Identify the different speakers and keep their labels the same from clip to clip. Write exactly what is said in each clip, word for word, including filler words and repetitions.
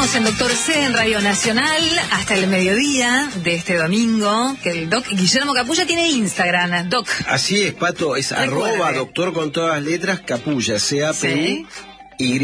Speaker 1: Estamos en Doctor C en Radio Nacional hasta el mediodía de este domingo, que el Doc Guillermo Capulla tiene Instagram, Doc.
Speaker 2: Así es, Pato, es
Speaker 1: Recuerde.
Speaker 2: arroba doctor con todas las letras, Capulla, C A P U
Speaker 1: Sí.
Speaker 2: Y,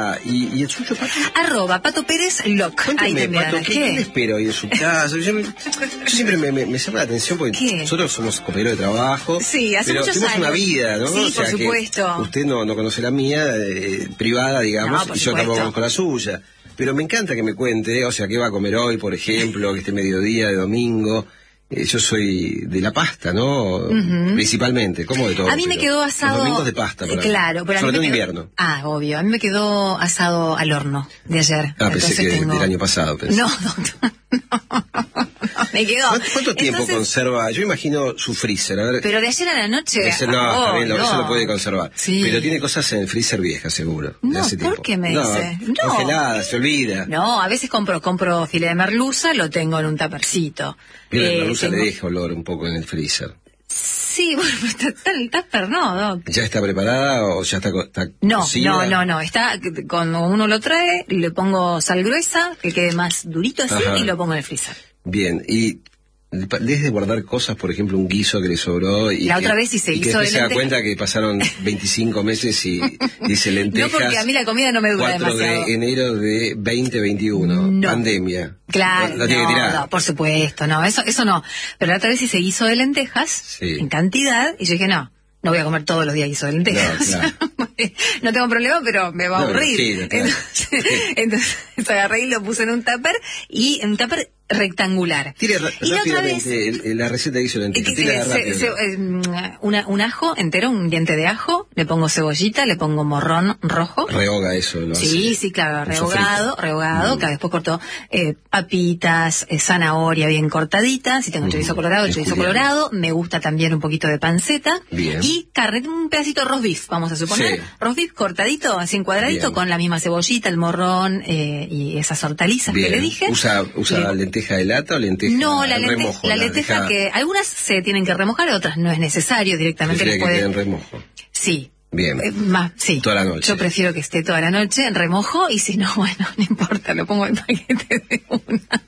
Speaker 2: y, y el suyo, Pato.
Speaker 1: Arroba Pato Pérez Loc. Ahí
Speaker 2: Cuéntame,
Speaker 1: te miran.
Speaker 2: Pato, ¿qué,
Speaker 1: ¿Qué?
Speaker 2: ¿qué le espero ahí en su casa? Yo, me- yo siempre me, me, me llama la atención porque
Speaker 1: ¿Qué?
Speaker 2: nosotros somos compañeros de trabajo.
Speaker 1: Sí, hace
Speaker 2: pero
Speaker 1: muchos
Speaker 2: tenemos
Speaker 1: años.
Speaker 2: una vida, ¿no?
Speaker 1: Sí,
Speaker 2: O sea,
Speaker 1: por
Speaker 2: que
Speaker 1: supuesto.
Speaker 2: Usted no, no conoce la mía, eh, privada, digamos,
Speaker 1: No, por
Speaker 2: y yo tampoco
Speaker 1: supuesto.
Speaker 2: conozco la suya. Pero me encanta que me cuente, o sea, qué va a comer hoy, por ejemplo, que este mediodía de domingo. Eh, yo soy de la pasta, ¿no?
Speaker 1: Ujú.
Speaker 2: Principalmente, como de todo.
Speaker 1: A mí me
Speaker 2: pero
Speaker 1: quedó asado.
Speaker 2: Los domingos de pasta, por
Speaker 1: Eh,
Speaker 2: ahí.
Speaker 1: Claro, pero a mí
Speaker 2: sobre todo
Speaker 1: me
Speaker 2: en
Speaker 1: quedó-
Speaker 2: invierno.
Speaker 1: Ah, obvio. A mí me quedó asado al horno de ayer.
Speaker 2: Ah, pensé
Speaker 1: Entonces
Speaker 2: que
Speaker 1: tengo...
Speaker 2: del año pasado. Pensé.
Speaker 1: No, doctor. No. Me quedó.
Speaker 2: ¿Cuánto, cuánto tiempo
Speaker 1: Entonces,
Speaker 2: conserva? Yo imagino su freezer. A ver,
Speaker 1: Pero de ayer a la noche.
Speaker 2: ese, no,
Speaker 1: oh,
Speaker 2: está bien, lo-
Speaker 1: no.
Speaker 2: eso lo puede conservar.
Speaker 1: Sí.
Speaker 2: Pero tiene cosas en el freezer vieja, seguro. de
Speaker 1: No,
Speaker 2: hace
Speaker 1: ¿por
Speaker 2: tiempo.
Speaker 1: qué me
Speaker 2: no,
Speaker 1: dice? No.
Speaker 2: Congelada, se olvida.
Speaker 1: No, a veces compro compro filete de merluza, lo tengo en un tapercito.
Speaker 2: Pero
Speaker 1: Eh,
Speaker 2: la merluza
Speaker 1: tengo-
Speaker 2: le deja olor un poco en el freezer.
Speaker 1: Sí, bueno, está, está el tupper, no, Doc.
Speaker 2: ¿Ya está preparada o ya está, co- está
Speaker 1: No,
Speaker 2: cocida?
Speaker 1: no, no, no. Está, cuando uno lo trae, le pongo sal gruesa, que quede más durito así,
Speaker 2: Ajá.
Speaker 1: y lo pongo en el freezer.
Speaker 2: Bien, y desde guardar cosas, por ejemplo, un guiso que le sobró y
Speaker 1: La
Speaker 2: que,
Speaker 1: otra vez hice
Speaker 2: y que
Speaker 1: guiso
Speaker 2: después
Speaker 1: de
Speaker 2: se da
Speaker 1: lentejas.
Speaker 2: cuenta que pasaron veinticinco meses y dice
Speaker 1: No,
Speaker 2: lentejas.
Speaker 1: porque a mí la comida no me dura
Speaker 2: cuatro
Speaker 1: demasiado.
Speaker 2: de enero de veinte veintiuno,
Speaker 1: No.
Speaker 2: pandemia.
Speaker 1: Claro,
Speaker 2: La tiene que
Speaker 1: no,
Speaker 2: tirar.
Speaker 1: no, por supuesto, no, eso, eso no. Pero la otra vez hice guiso de lentejas,
Speaker 2: Sí.
Speaker 1: en cantidad, y yo dije, no, no voy a comer todos los días guiso de lentejas.
Speaker 2: No, claro.
Speaker 1: No tengo problema, pero me va a
Speaker 2: No,
Speaker 1: aburrir.
Speaker 2: sí, claro.
Speaker 1: Entonces, entonces agarré y lo puse en un tupper, y en un tupper rectangular.
Speaker 2: Tire ra-
Speaker 1: Y la otra vez...
Speaker 2: rápidamente el- el- la receta de guiso de
Speaker 1: Eh,
Speaker 2: lentejas.
Speaker 1: que-
Speaker 2: Tírala
Speaker 1: se-
Speaker 2: rápido.
Speaker 1: se- eh, mm, una- un ajo entero, un diente de ajo, le pongo cebollita, le pongo morrón rojo.
Speaker 2: Rehoga eso. Lo
Speaker 1: Sí,
Speaker 2: hace.
Speaker 1: sí, claro,
Speaker 2: Un
Speaker 1: rehogado,
Speaker 2: sofrito.
Speaker 1: rehogado,
Speaker 2: Mm.
Speaker 1: que después corto eh, papitas, eh, zanahoria bien cortadita, si tengo
Speaker 2: Mm,
Speaker 1: chorizo colorado,
Speaker 2: es
Speaker 1: chorizo
Speaker 2: juliano.
Speaker 1: colorado, me gusta también un poquito de panceta,
Speaker 2: Bien.
Speaker 1: y carne, un pedacito de roast beef, vamos a suponer,
Speaker 2: Sí.
Speaker 1: roast beef cortadito, así en cuadradito,
Speaker 2: Bien.
Speaker 1: con la misma cebollita, el morrón eh, y esas hortalizas
Speaker 2: Bien.
Speaker 1: que le dije.
Speaker 2: ¿Usa, usa
Speaker 1: Le-
Speaker 2: lenteja de lata o lenteja
Speaker 1: No, la,
Speaker 2: en
Speaker 1: lente-
Speaker 2: remojo?
Speaker 1: la lenteja
Speaker 2: deja-
Speaker 1: que algunas se tienen que remojar, otras no es necesario, directamente
Speaker 2: prefiere
Speaker 1: les
Speaker 2: que
Speaker 1: puede...
Speaker 2: quede en remojo.
Speaker 1: Sí.
Speaker 2: Bien.
Speaker 1: Eh, más, sí.
Speaker 2: Toda la noche.
Speaker 1: Yo prefiero que esté toda la noche en remojo, y si no, bueno, no importa, lo pongo en paquete de una.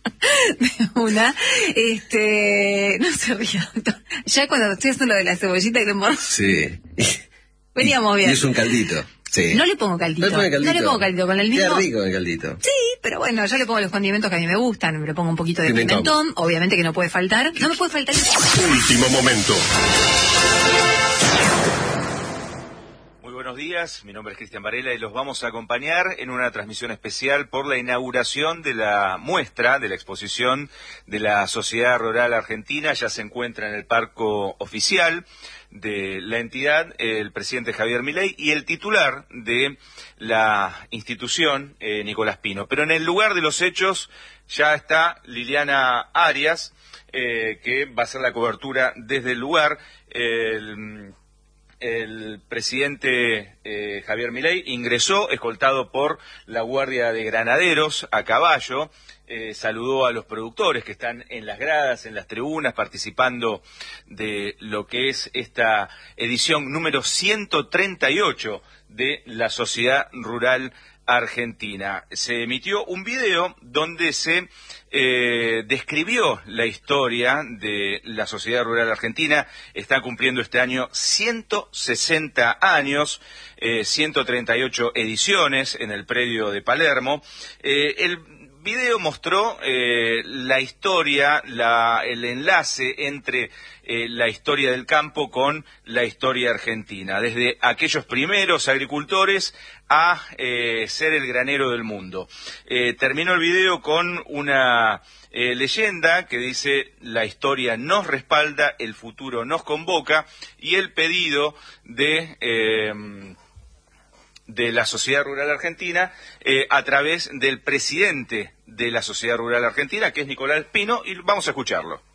Speaker 1: De una. Este, no se ría, doctor. Ya cuando estoy haciendo lo de la cebollita y le morro,
Speaker 2: Sí.
Speaker 1: veníamos bien.
Speaker 2: Y es un caldito. Sí.
Speaker 1: No le pongo caldito.
Speaker 2: No le pone caldito.
Speaker 1: No le pongo caldito, con el mismo.
Speaker 2: Queda rico el caldito.
Speaker 1: Sí, pero bueno, yo le pongo los condimentos que a mí me gustan. Le pongo un poquito de
Speaker 2: Pimentón.
Speaker 1: pimentón, obviamente que no puede faltar. No me puede faltar el...
Speaker 3: Último momento.
Speaker 4: Muy buenos días, mi nombre es Cristian Varela y los vamos a acompañar en una transmisión especial por la inauguración de la muestra, de la exposición de la Sociedad Rural Argentina. Ya se encuentra en el Parco Oficial de la entidad el presidente Javier Milei y el titular de la institución, eh, Nicolás Pino. Pero en el lugar de los hechos ya está Liliana Arias, eh, que va a hacer la cobertura desde el lugar. El, el presidente eh, Javier Milei ingresó escoltado por la Guardia de Granaderos a caballo. Eh, saludó a los productores que están en las gradas, en las tribunas, participando de lo que es esta edición número ciento treinta y ocho de la Sociedad Rural Argentina. Se emitió un video donde se eh, describió la historia de la Sociedad Rural Argentina. Está cumpliendo este año ciento sesenta años, eh, ciento treinta y ocho ediciones en el predio de Palermo. Eh, el video mostró eh, la historia, la, el enlace entre eh, la historia del campo con la historia argentina, desde aquellos primeros agricultores a eh, ser el granero del mundo. Eh, terminó el video con una eh, leyenda que dice: la historia nos respalda, el futuro nos convoca, y el pedido de... Eh, de la Sociedad Rural Argentina eh, a través del presidente de la Sociedad Rural Argentina, que es Nicolás Pino, y vamos a escucharlo.